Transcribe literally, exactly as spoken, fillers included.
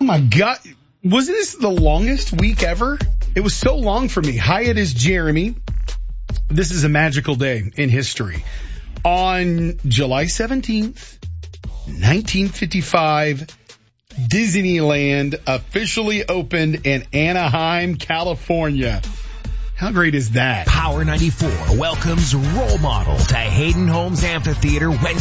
my God. Wasn't this the longest week ever? It was so long for me. Hi, it is Jeremy. This is a magical day in history. On July seventeenth, nineteen fifty-five, Disneyland officially opened in Anaheim, California. How great is that? Power ninety-four welcomes Role Model to Hayden Homes Amphitheater Wednesday.